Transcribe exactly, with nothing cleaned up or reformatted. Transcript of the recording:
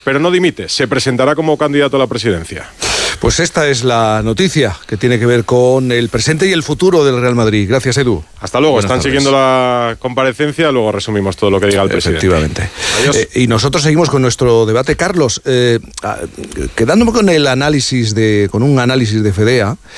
pero no dimite, se presentará como candidato a la presidencia. Pues esta es la noticia que tiene que ver con el presente y el futuro del Real Madrid. Gracias, Edu. Hasta luego. Buenas Están tardes. siguiendo la comparecencia, luego resumimos todo lo que diga el presidente. Efectivamente. Adiós. Eh, y nosotros seguimos con nuestro debate. Carlos, eh, quedándome con el análisis de, con un análisis de Fedea,